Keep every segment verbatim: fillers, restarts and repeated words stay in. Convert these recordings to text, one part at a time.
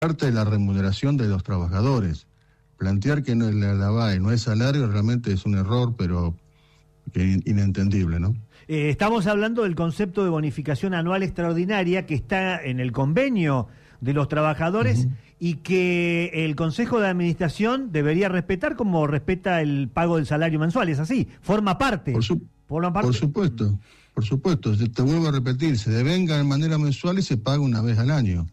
parte de la remuneración de los trabajadores. Plantear que no, la, la V A E no es salario realmente es un error, pero que inentendible, ¿no? Eh, estamos hablando del concepto de bonificación anual extraordinaria que está en el convenio de los trabajadores uh-huh. y que el Consejo de Administración debería respetar como respeta el pago del salario mensual. Es así, forma parte. Por, su, forma parte. por supuesto, por supuesto. Te vuelvo a repetir, se devenga de manera mensual y se paga una vez al año.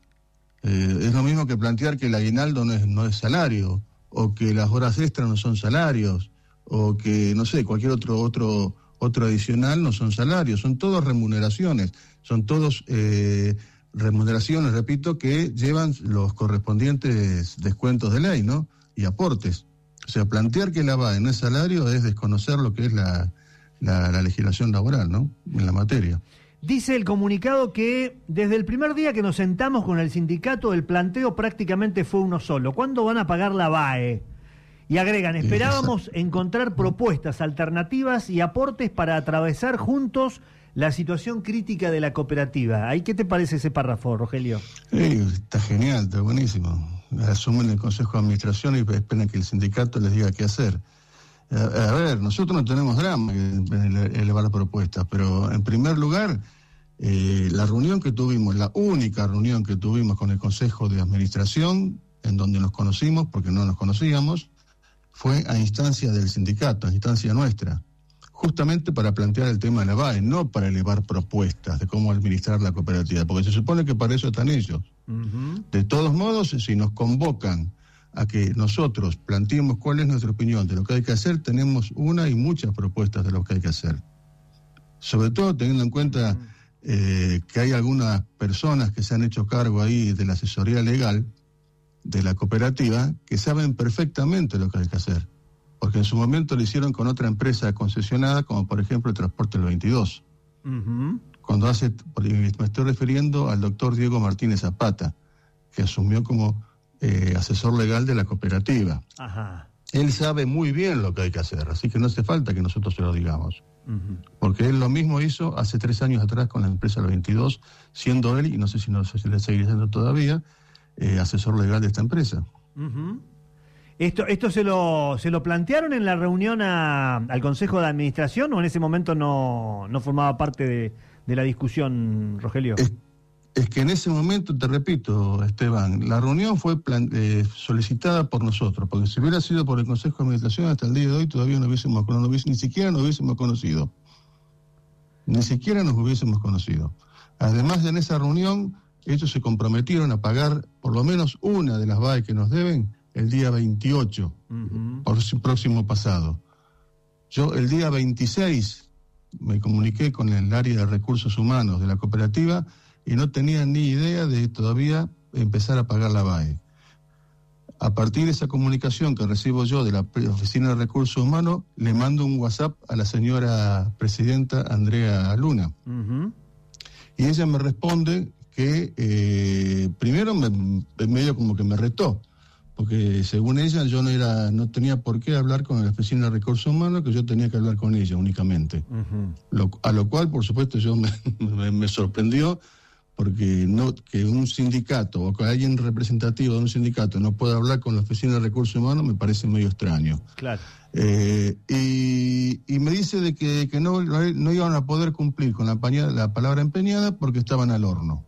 Eh, es lo mismo que plantear que el aguinaldo no es, no es salario, o que las horas extras no son salarios, o que, no sé, cualquier otro otro otro adicional no son salarios, son todos remuneraciones, son todos eh, remuneraciones, repito, que llevan los correspondientes descuentos de ley, ¿no? Y aportes. O sea, plantear que la V A E no es salario es desconocer lo que es la, la, la legislación laboral, ¿no? En la materia. Dice el comunicado que desde el primer día que nos sentamos con el sindicato, el planteo prácticamente fue uno solo. ¿Cuándo van a pagar la V A E? Y agregan, esperábamos encontrar propuestas alternativas y aportes para atravesar juntos la situación crítica de la cooperativa. ¿Ahí qué te parece ese párrafo, Rogelio? Sí, está genial, está buenísimo. Asumen el Consejo de Administración y esperan que el sindicato les diga qué hacer. A, a ver, nosotros no tenemos drama en elevar propuestas, pero en primer lugar, eh, la reunión que tuvimos, la única reunión que tuvimos con el Consejo de Administración, en donde nos conocimos, porque no nos conocíamos, fue a instancia del sindicato, a instancia nuestra, justamente para plantear el tema de la V A E, no para elevar propuestas de cómo administrar la cooperativa, porque se supone que para eso están ellos. Uh-huh. De todos modos, si nos convocan a que nosotros planteemos cuál es nuestra opinión de lo que hay que hacer, tenemos una y muchas propuestas de lo que hay que hacer. Sobre todo teniendo en cuenta uh-huh. eh, que hay algunas personas que se han hecho cargo ahí de la asesoría legal de la cooperativa, que saben perfectamente lo que hay que hacer, porque en su momento lo hicieron con otra empresa concesionada, como por ejemplo el Transporte del veintidós. Uh-huh. Cuando hace, me estoy refiriendo al doctor Diego Martínez Zapata, que asumió como eh, asesor legal de la cooperativa. Ajá. Él sabe muy bien lo que hay que hacer, así que no hace falta que nosotros se lo digamos. Uh-huh. Porque él lo mismo hizo hace tres años atrás con la empresa del veintidós, siendo él, y no sé si no sé si le seguirá siendo todavía, Eh, asesor legal de esta empresa. Uh-huh. ¿Esto esto se lo se lo plantearon en la reunión a, al Consejo de Administración o en ese momento no, no formaba parte de, de la discusión, Rogelio? Es, es que en ese momento, te repito, Esteban, la reunión fue plan, eh, solicitada por nosotros, porque si hubiera sido por el Consejo de Administración hasta el día de hoy todavía no hubiésemos, no hubiésemos, ni siquiera nos hubiésemos conocido. Ni siquiera nos hubiésemos conocido. Además, en esa reunión ellos se comprometieron a pagar por lo menos una de las V A E que nos deben el día veintiocho, uh-huh. por su próximo pasado. Yo el día veintiséis me comuniqué con el área de recursos humanos de la cooperativa y no tenía ni idea de todavía empezar a pagar la V A E. A partir de esa comunicación que recibo yo de la Oficina de Recursos Humanos, le mando un WhatsApp a la señora presidenta Andrea Luna. Uh-huh. Y ella me responde que eh, primero me, medio como que me retó, porque según ella yo no era no tenía por qué hablar con la Oficina de Recursos Humanos, que yo tenía que hablar con ella únicamente. Uh-huh. Lo, a lo cual, por supuesto, yo me, me, me sorprendió, porque no que un sindicato o que alguien representativo de un sindicato no pueda hablar con la Oficina de Recursos Humanos me parece medio extraño. Claro. Eh, y, y me dice de que, que no, no iban a poder cumplir con la, pañada, la palabra empeñada porque estaban al horno.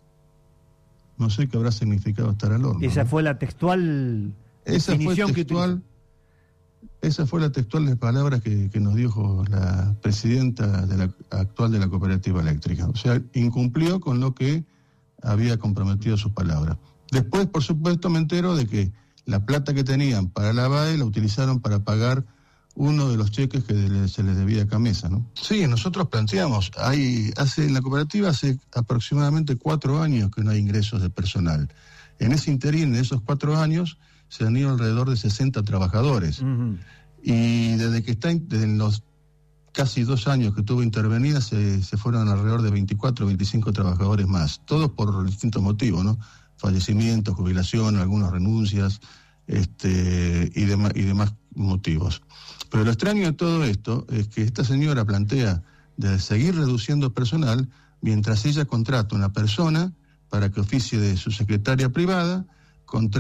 No sé qué habrá significado estar al horno. Esa ¿no? fue la textual esa definición fue textual, que Esa fue la textual de palabras que, que nos dijo la presidenta de la, actual de la cooperativa eléctrica. O sea, incumplió con lo que había comprometido sus palabras. Después, por supuesto, me entero de que la plata que tenían para la V A E la utilizaron para pagar uno de los cheques que se les debía a Camesa, ¿no? Sí, nosotros planteamos, hay, hace, en la cooperativa hace aproximadamente cuatro años que no hay ingresos de personal. En ese interín, en esos cuatro años, se han ido alrededor de sesenta trabajadores. Uh-huh. Y desde que está, desde los casi dos años que tuvo intervenida, se, se fueron alrededor de veinticuatro, veinticinco trabajadores más, todos por distintos motivos, ¿no? Fallecimientos, jubilación, algunas renuncias, este, y demás, y demás motivos. Pero lo extraño de todo esto es que esta señora plantea de seguir reduciendo personal mientras ella contrata una persona para que oficie de su secretaria privada, contra